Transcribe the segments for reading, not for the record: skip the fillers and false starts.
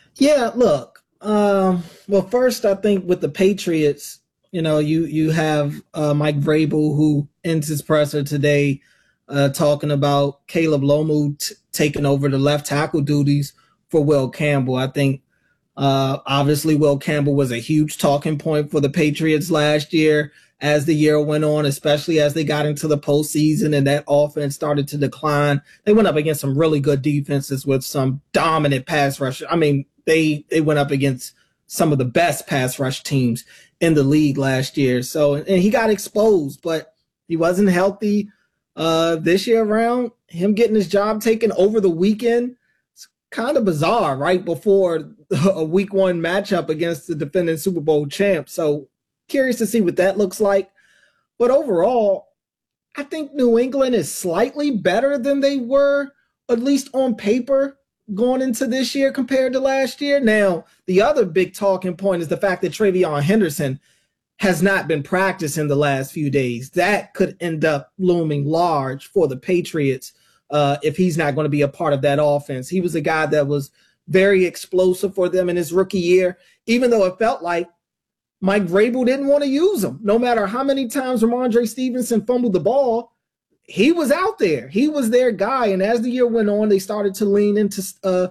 Yeah, look. Well, first, I think with the Patriots, you have Mike Vrabel who ends his presser today, talking about Caleb Lomu taking over the left tackle duties for Will Campbell. I think obviously Will Campbell was a huge talking point for the Patriots last year as the year went on, especially as they got into the postseason and that offense started to decline. They went up against some really good defenses with some dominant pass rush. I mean, they went up against some of the best pass rush teams in the league last year. So, and he got exposed, but he wasn't healthy this year around. Him getting his job taken over the weekend, it's kind of bizarre right before a week one matchup against the defending Super Bowl champ. So curious to see what that looks like. But overall, I think New England is slightly better than they were, at least on paper, going into this year compared to last year. Now, the other big talking point is the fact that TreVeyon Henderson has not been practicing the last few days. That could end up looming large for the Patriots if he's not going to be a part of that offense. He was a guy that was very explosive for them in his rookie year, even though it felt like Mike Vrabel didn't want to use him. No matter how many times Ramondre Stevenson fumbled the ball, he was out there. He was their guy. And as the year went on, they started to lean into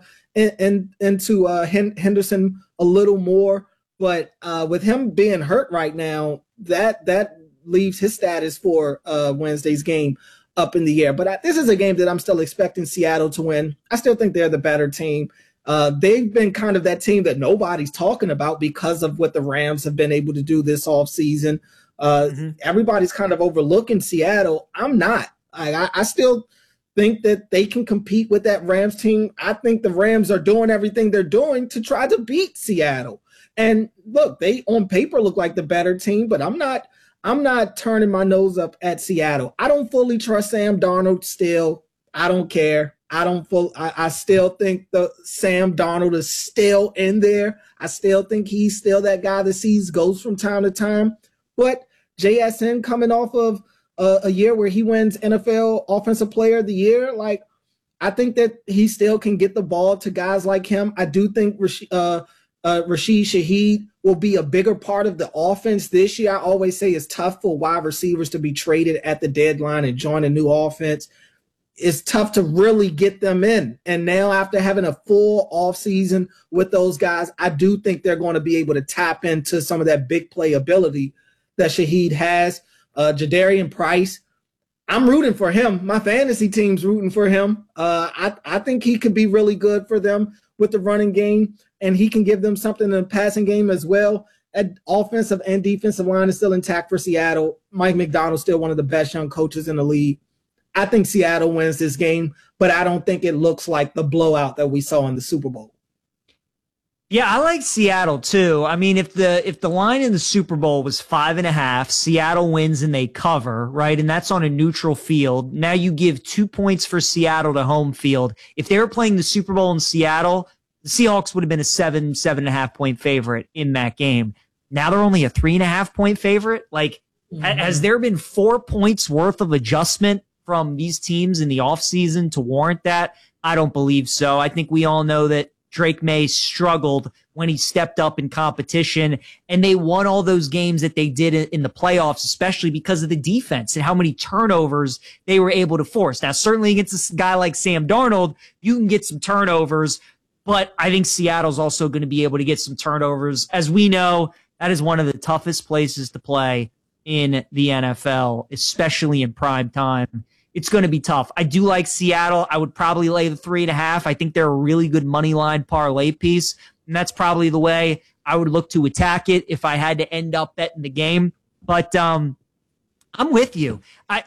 Henderson a little more. But with him being hurt right now, that leaves his status for Wednesday's game up in the air. But this is a game that I'm still expecting Seattle to win. I still think they're the better team. They've been kind of that team that nobody's talking about because of what the Rams have been able to do this offseason. Everybody's kind of overlooking Seattle. I'm not. I still think that they can compete with that Rams team. I think the Rams are doing everything they're doing to try to beat Seattle. And look, they on paper look like the better team, but I'm not turning my nose up at Seattle. I don't fully trust Sam Darnold still. I don't care. I still think the Sam Darnold is still in there. I still think he's still that guy that sees ghosts from time to time. But JSN coming off of a year where he wins NFL Offensive Player of the Year, like I think that he still can get the ball to guys like him. I do think Rashid Shaheed will be a bigger part of the offense this year. I always say it's tough for wide receivers to be traded at the deadline and join a new offense. It's tough to really get them in. And now after having a full offseason with those guys, I do think they're going to be able to tap into some of that big play ability that Shaheed has. Jadarian Price, I'm rooting for him. My fantasy team's rooting for him. I think he could be really good for them with the running game, and he can give them something in the passing game as well. At offensive and defensive line is still intact for Seattle. Mike McDonald's still one of the best young coaches in the league. I think Seattle wins this game, but I don't think it looks like the blowout that we saw in the Super Bowl. Yeah, I like Seattle too. I mean, if the line in the Super Bowl was 5.5, Seattle wins and they cover, right? And that's on a neutral field. Now you give 2 points for Seattle to home field. If they were playing the Super Bowl in Seattle, the Seahawks would have been a 7.5 point favorite in that game. Now they're only a 3.5 point favorite. Like, has there been 4 points worth of adjustment from these teams in the offseason to warrant that? I don't believe so. I think we all know that Drake May struggled when he stepped up in competition, and they won all those games that they did in the playoffs, especially because of the defense and how many turnovers they were able to force. Now, certainly against a guy like Sam Darnold, you can get some turnovers, but I think Seattle's also going to be able to get some turnovers. As we know, that is one of the toughest places to play in the NFL, especially in prime time. It's going to be tough. I do like Seattle. I would probably lay the 3.5. I think they're a really good money line parlay piece, and that's probably the way I would look to attack it if I had to end up betting the game. But I'm with you.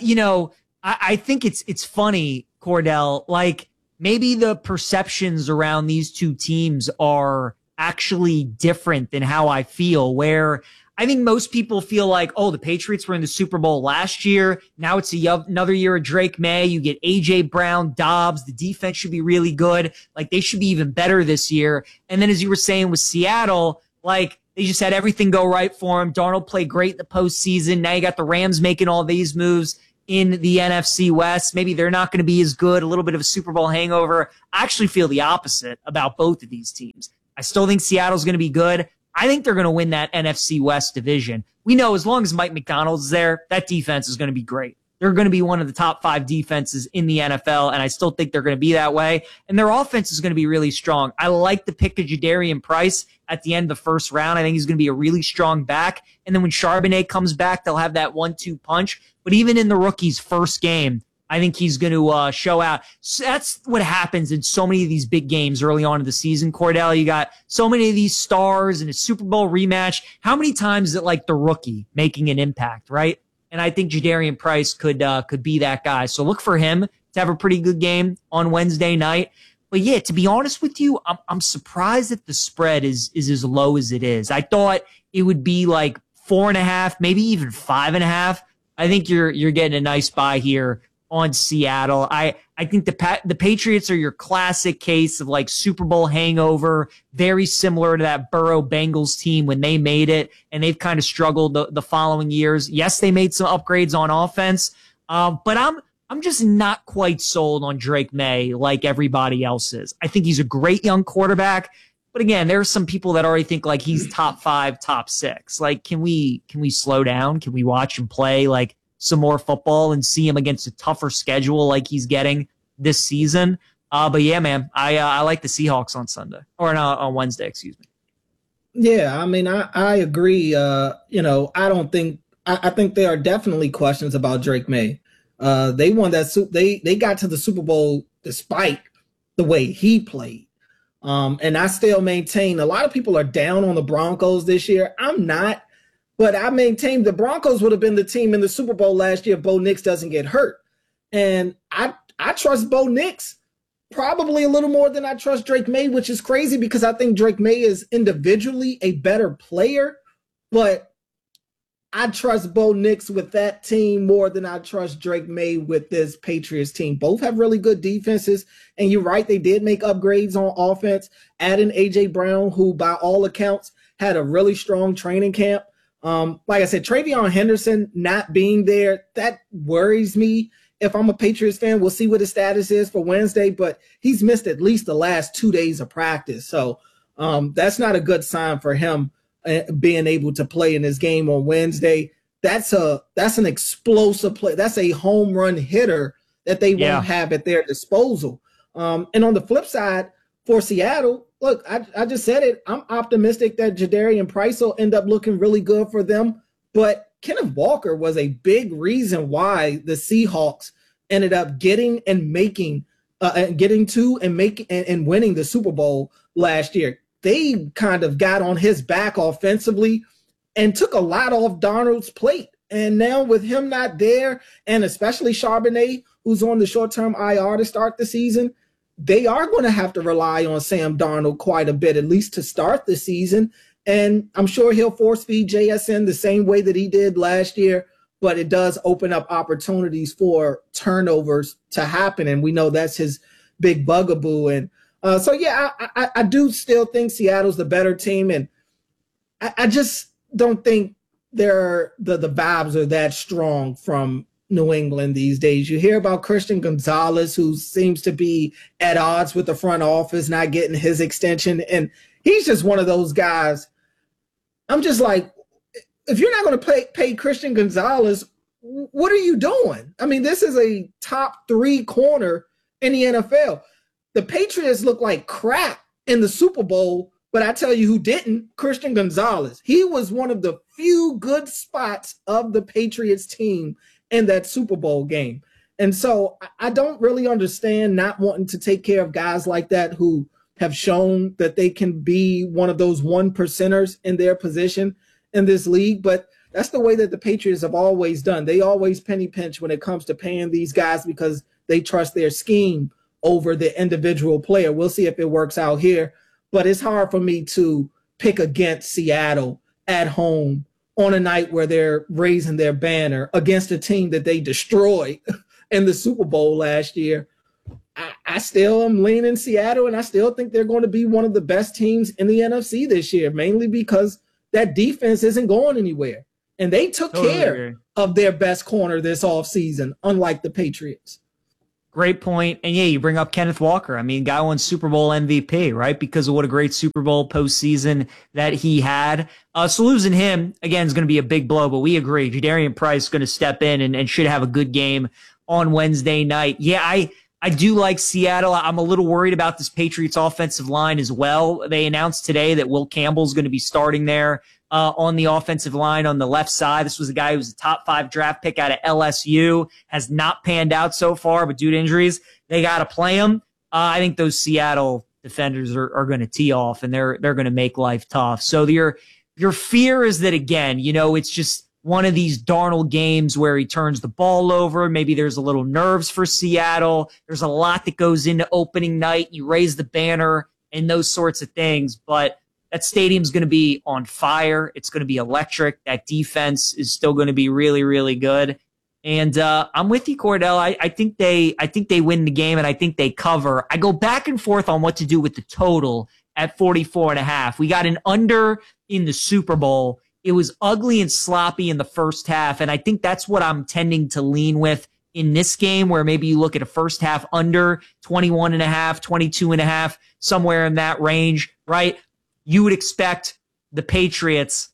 I think it's funny, Cordell. Like, maybe the perceptions around these two teams are actually different than how I feel, where I think most people feel like, oh, the Patriots were in the Super Bowl last year. Now it's another year of Drake May. You get A.J. Brown, Dobbs. The defense should be really good. Like, they should be even better this year. And then, as you were saying with Seattle, like, they just had everything go right for him. Darnold played great in the postseason. Now you got the Rams making all these moves in the NFC West. Maybe they're not going to be as good. A little bit of a Super Bowl hangover. I actually feel the opposite about both of these teams. I still think Seattle's going to be good. I think they're going to win that NFC West division. We know as long as Mike McDonald's there, that defense is going to be great. They're going to be one of the top 5 defenses in the NFL, and I still think they're going to be that way. And their offense is going to be really strong. I like the pick of Jadarian Price at the end of the first round. I think he's going to be a really strong back. And then when Charbonnet comes back, they'll have that 1-2 punch. But even in the rookie's first game, I think he's going to show out. So that's what happens in so many of these big games early on in the season, Cordell. You got so many of these stars in a Super Bowl rematch. How many times is it like the rookie making an impact, right? And I think Jadarian Price could be that guy. So look for him to have a pretty good game on Wednesday night. But yeah, to be honest with you, I'm surprised that the spread is as low as it is. I thought it would be like 4.5, maybe even 5.5. I think you're getting a nice buy here on Seattle. I think the Patriots are your classic case of like Super Bowl hangover, very similar to that Burrow Bengals team when they made it, and they've kind of struggled the following years. Yes, they made some upgrades on offense, but I'm just not quite sold on Drake May like everybody else is. I think he's a great young quarterback, but again, there are some people that already think like he's top 5, top 6. Like, can we slow down? Can we watch him play like some more football and see him against a tougher schedule like he's getting this season? But yeah, man, I like the Seahawks on Sunday, or no, on Wednesday, excuse me. Yeah, I mean, I agree. I think there are definitely questions about Drake May. They won that they got to the Super Bowl despite the way he played. And I still maintain a lot of people are down on the Broncos this year. I'm not. But I maintain the Broncos would have been the team in the Super Bowl last year if Bo Nix doesn't get hurt. And I trust Bo Nix probably a little more than I trust Drake May, which is crazy because I think Drake May is individually a better player. But I trust Bo Nix with that team more than I trust Drake May with this Patriots team. Both have really good defenses. And you're right, they did make upgrades on offense, adding A.J. Brown, who by all accounts had a really strong training camp. Like I said, Travion Henderson not being there, that worries me. If I'm a Patriots fan, we'll see what his status is for Wednesday, but he's missed at least the last 2 days of practice. So that's not a good sign for him being able to play in this game on Wednesday. That's an explosive play. That's a home run hitter that they won't have at their disposal. And on the flip side, for Seattle, look, I just said it. I'm optimistic that Jadarian Price will end up looking really good for them. But Kenneth Walker was a big reason why the Seahawks ended up getting to and winning the Super Bowl last year. They kind of got on his back offensively and took a lot off Darnold's plate. And now with him not there, and especially Charbonnet, who's on the short-term IR to start the season, they are going to have to rely on Sam Darnold quite a bit, at least to start the season. And I'm sure he'll force feed JSN the same way that he did last year, but it does open up opportunities for turnovers to happen. And we know that's his big bugaboo. And I do still think Seattle's the better team. And I just don't think the vibes are that strong from New England these days. You hear about Christian Gonzalez, who seems to be at odds with the front office, not getting his extension. And he's just one of those guys. I'm just like, if you're not going to pay Christian Gonzalez, what are you doing? I mean, this is a top 3 corner in the NFL. The Patriots look like crap in the Super Bowl, but I tell you who didn't, Christian Gonzalez. He was one of the few good spots of the Patriots team in that Super Bowl game. And so I don't really understand not wanting to take care of guys like that who have shown that they can be one of those 1%ers in their position in this league. But that's the way that the Patriots have always done. They always penny pinch when it comes to paying these guys because they trust their scheme over the individual player. We'll see if it works out here. But it's hard for me to pick against Seattle at home on a night where they're raising their banner against a team that they destroyed in the Super Bowl last year. I still am leaning Seattle, and I still think they're going to be one of the best teams in the NFC this year, mainly because that defense isn't going anywhere. And they took care of their best corner this offseason, unlike the Patriots. Great point. And yeah, you bring up Kenneth Walker. I mean, guy won Super Bowl MVP, right? Because of what a great Super Bowl postseason that he had. So losing him, again, is going to be a big blow, but we agree. Jadarian Price is going to step in and should have a good game on Wednesday night. Yeah, I do like Seattle. I'm a little worried about this Patriots offensive line as well. They announced today that Will Campbell's going to be starting there on the offensive line on the left side. This was a guy who was a top 5 draft pick out of LSU, has not panned out so far, but due to injuries, they got to play him. I think those Seattle defenders are going to tee off, and they're going to make life tough. So your fear is that, again, it's just one of these Darnold games where he turns the ball over. Maybe there's a little nerves for Seattle. There's a lot that goes into opening night. You raise the banner and those sorts of things, but that stadium's going to be on fire. It's going to be electric. That defense is still going to be really, really good. And I'm with you, Cordell. I think they win the game, and I think they cover. I go back and forth on what to do with the total at 44.5. We got an under in the Super Bowl. It was ugly and sloppy in the first half, and I think that's what I'm tending to lean with in this game, where maybe you look at a first half under 21.5, 22.5, somewhere in that range, right? You would expect the Patriots.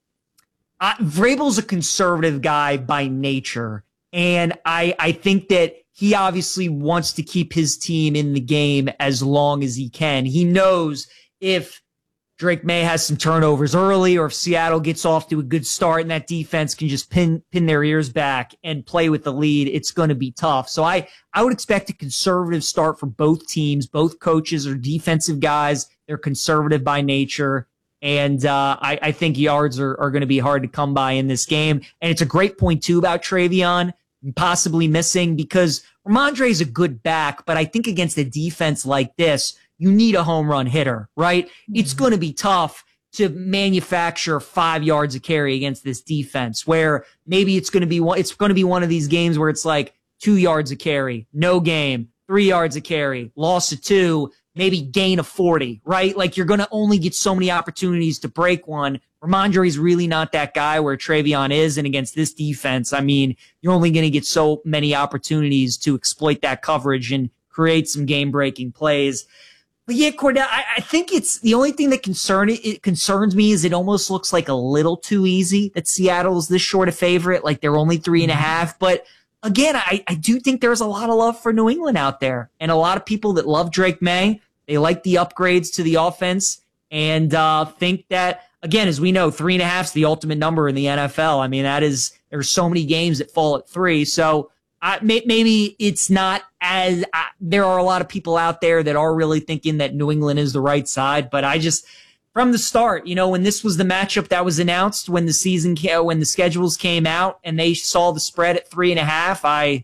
Vrabel's a conservative guy by nature, and I think that he obviously wants to keep his team in the game as long as he can. He knows if Drake May has some turnovers early, or if Seattle gets off to a good start and that defense can just pin their ears back and play with the lead, it's going to be tough. So I would expect a conservative start for both teams. Both coaches are defensive guys. They're conservative by nature. And I think yards are going to be hard to come by in this game. And it's a great point, too, about Travion possibly missing, because Ramondre is a good back, but I think against a defense like this, you need a home run hitter, right? Mm-hmm. It's going to be tough to manufacture 5 yards a carry against this defense, where maybe it's going to be one of these games where it's like 2 yards a carry, no game, 3 yards a carry, loss of 2, maybe gain of 40, right? Like, you're going to only get so many opportunities to break one. Ramondre is really not that guy where Travion is. And against this defense, I mean, you're only going to get so many opportunities to exploit that coverage and create some game-breaking plays. But yeah, Cordell, I think it's the only thing that concerns me is it almost looks like a little too easy that Seattle's this short a favorite, like they're only 3.5. But again, I do think there's a lot of love for New England out there, and a lot of people that love Drake May. They like the upgrades to the offense, and think that, again, as we know, 3.5 is the ultimate number in the NFL. I mean, there's so many games that fall at 3. So maybe it's not as there are a lot of people out there that are really thinking that New England is the right side. But I just, from the start, when this was the matchup that was announced, when the schedules came out and they saw the spread at 3.5,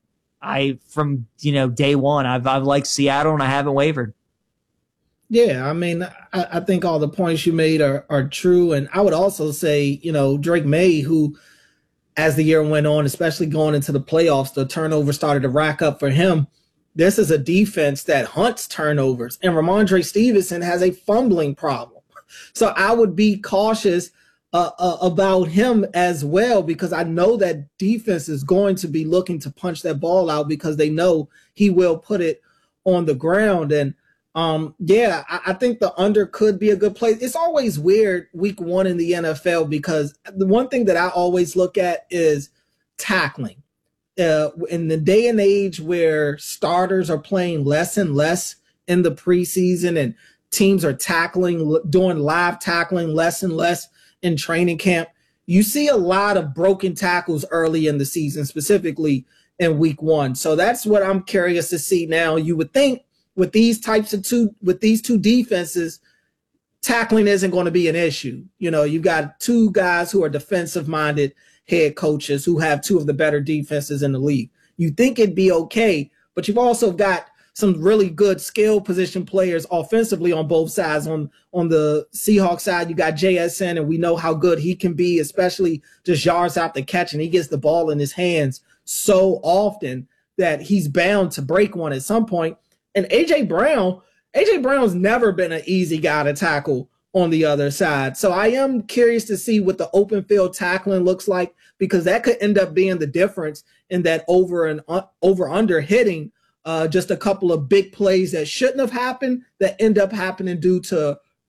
I from day one, I've liked Seattle and I haven't wavered. Yeah, I mean, I think all the points you made are true. And I would also say, Drake May, who, as the year went on, especially going into the playoffs, the turnover started to rack up for him. This is a defense that hunts turnovers, and Ramondre Stevenson has a fumbling problem. So I would be cautious about him as well, because I know that defense is going to be looking to punch that ball out because they know he will put it on the ground. And I think the under could be a good play. It's always weird week 1 in the NFL, because the one thing that I always look at is tackling. In the day and age where starters are playing less and less in the preseason, and teams are doing live tackling less and less in training camp, you see a lot of broken tackles early in the season, specifically in week 1. So that's what I'm curious to see now. You would think with these two defenses, tackling isn't going to be an issue. You've got 2 guys who are defensive-minded head coaches who have 2 of the better defenses in the league. You think it'd be okay, but you've also got some really good skill position players offensively on both sides. On the Seahawks side, you got JSN, and we know how good he can be, especially just yards out the catch, and he gets the ball in his hands so often that he's bound to break one at some point. And A.J. Brown's never been an easy guy to tackle on the other side. So I am curious to see what the open field tackling looks like, because that could end up being the difference in that over under hitting just a couple of big plays that shouldn't have happened that end up happening due to